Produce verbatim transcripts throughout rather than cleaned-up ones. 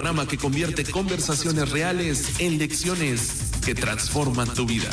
programa que convierte conversaciones reales en lecciones que transforman tu vida.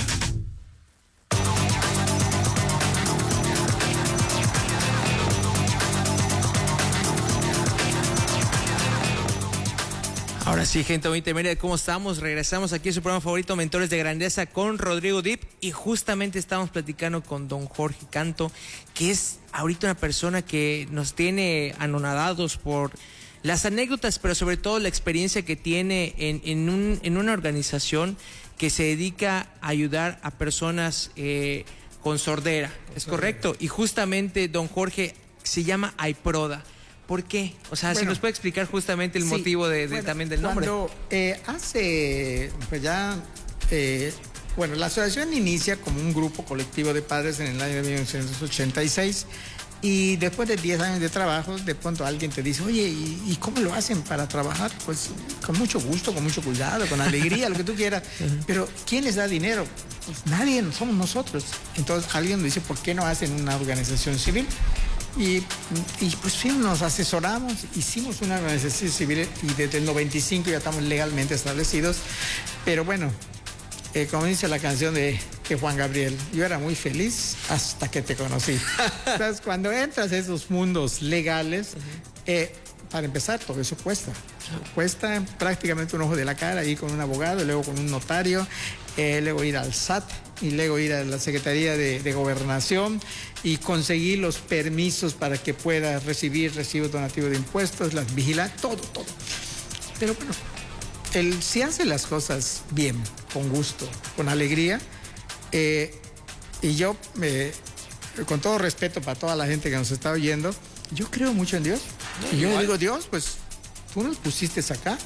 Ahora sí, gente bonita, mira cómo estamos. Regresamos aquí a su programa favorito, Mentores de Grandeza, con Rodrigo Dip. Y justamente estamos platicando con don Jorge Canto, que es ahorita una persona que nos tiene anonadados por las anécdotas, pero sobre todo la experiencia que tiene en, en, un, en una organización que se dedica a ayudar a personas eh, con sordera. ¿Es correcto? Y justamente don Jorge se llama AIPRODA. ¿Por qué? O sea, bueno, si nos puede explicar justamente el sí, motivo de, de, bueno, también del nombre. Cuando eh, hace, pues ya, eh, bueno, la asociación inicia como un grupo colectivo de padres en el año de mil novecientos ochenta y seis y después de diez años de trabajo, de pronto alguien te dice, oye, ¿y, ¿y cómo lo hacen para trabajar? Pues con mucho gusto, con mucho cuidado, con alegría, lo que tú quieras. Uh-huh. Pero ¿quién les da dinero? Pues nadie, somos nosotros. Entonces alguien nos dice, ¿por qué no hacen una organización civil? Y, y pues sí, nos asesoramos, hicimos una organización civil y desde el noventa y cinco ya estamos legalmente establecidos. Pero bueno, eh, como dice la canción de, de Juan Gabriel, yo era muy feliz hasta que te conocí. Entonces, cuando entras a esos mundos legales, eh, para empezar, todo eso cuesta. Cuesta prácticamente un ojo de la cara, ir con un abogado, luego con un notario, eh, luego ir al S A T y luego ir a la Secretaría de, de Gobernación y conseguir los permisos para que pueda recibir recibos donativos de impuestos, las vigilar, todo, todo. Pero bueno, el, si hace las cosas bien, con gusto, con alegría, eh, y yo, eh, con todo respeto para toda la gente que nos está oyendo, yo creo mucho en Dios. No, y yo igual. digo, Dios, pues tú nos pusiste acá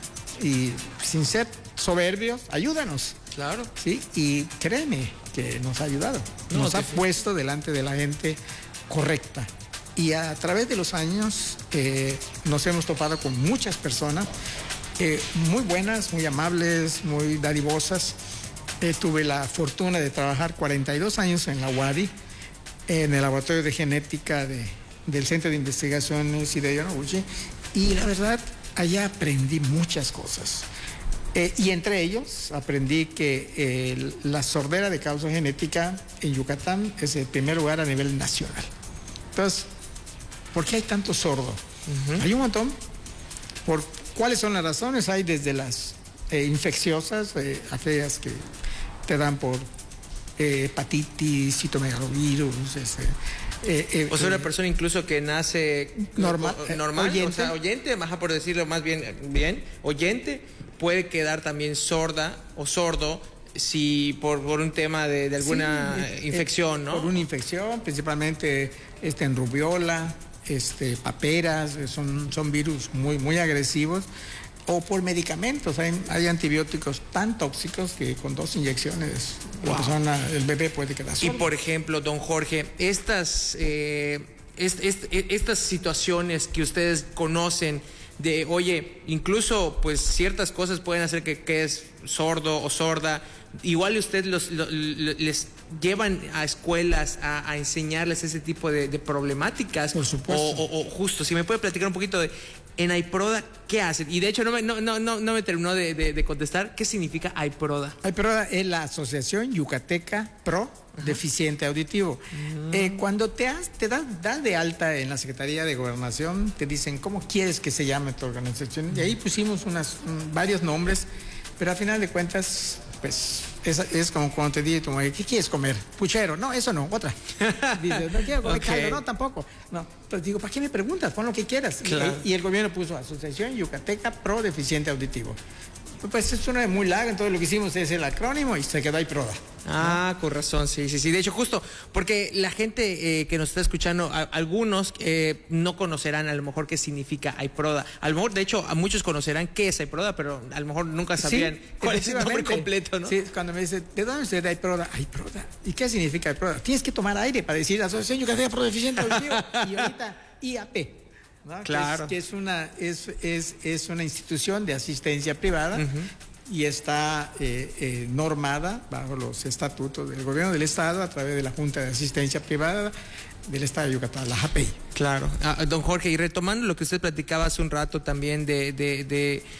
y sin ser soberbios, ayúdanos. Claro. Sí, y créeme que nos ha ayudado. No, nos ha sí. puesto delante de la gente correcta. Y a través de los años eh, nos hemos topado con muchas personas eh, muy buenas, muy amables, muy dadivosas. Eh, tuve la fortuna de trabajar cuarenta y dos años en la U A D I, en el laboratorio de genética de, del Centro de Investigaciones y de Yonoguchi. Y la verdad, allá aprendí muchas cosas. Eh, y entre ellos aprendí que eh, la sordera de causa genética en Yucatán es el primer lugar a nivel nacional. Entonces, ¿por qué hay tanto sordo? Uh-huh. Hay un montón. ¿Por cuáles son las razones? Hay desde las eh, infecciosas, eh, aquellas que te dan por eh, hepatitis, citomegalovirus, este, Eh, eh, o sea, una persona incluso que nace normal, o, normal oyente. O sea, oyente, más por decirlo más bien, bien, oyente, puede quedar también sorda o sordo si por, por un tema de, de alguna sí, infección, eh, ¿no? Por una infección, principalmente este, en rubiola, este, paperas, son, son virus muy, muy agresivos. O por medicamentos, hay, hay antibióticos tan tóxicos que con dos inyecciones wow. la persona, el bebé puede quedar sordo. Y por ejemplo, don Jorge, estas, eh, est, est, estas situaciones que ustedes conocen de, oye, incluso pues ciertas cosas pueden hacer que quedes sordo o sorda, igual ustedes los, los, les llevan a escuelas a, a enseñarles ese tipo de, de problemáticas. Por supuesto. O, o, o justo, si me puede platicar un poquito de en AIPRODA, ¿qué hacen? Y de hecho no me, no, no, no, no me terminó de, de, de contestar. ¿Qué significa AIPRODA? AIPRODA es la Asociación Yucateca Pro Ajá. Deficiente Auditivo. Uh-huh. Eh, cuando te, has, te das da de alta en la Secretaría de Gobernación, te dicen, ¿cómo quieres que se llame tu organización? Uh-huh. Y ahí pusimos unas, um, varios nombres, pero al final de cuentas, pues, es, es como cuando te digo, ¿qué quieres comer? Puchero. No, eso no, otra. Dices, no quiero comer okay. caldo, no, tampoco. No, pero digo, ¿para qué me preguntas? Pon lo que quieras. Claro. Y, y el gobierno puso Asociación Yucateca Pro Deficiente Auditivo. Pues es una muy larga, entonces lo que hicimos es el acrónimo y se quedó AIPRODA. Ah, ¿no? Con razón, sí, sí, sí. De hecho, justo porque la gente eh, que nos está escuchando, a, algunos eh, no conocerán a lo mejor qué significa AIPRODA. A lo mejor, de hecho, a muchos conocerán qué es AIPRODA, pero a lo mejor nunca sabían sí, cuál es el nombre completo, ¿no? Sí, cuando me dicen, ¿de dónde es AIPRODA? AIPRODA. ¿Y qué significa AIPRODA? Tienes que tomar aire para decir Asociación Yucateca Pro Deficiente Auditivo. Y ahorita I A P. ¿No? Claro. Que es, que es, una, es, es, es una institución de asistencia privada. Uh-huh. Y está eh, eh, normada bajo los estatutos del gobierno del Estado a través de la Junta de Asistencia Privada del Estado de Yucatán, la J A P I. Claro. Ah, don Jorge, y retomando lo que usted platicaba hace un rato también de, de, de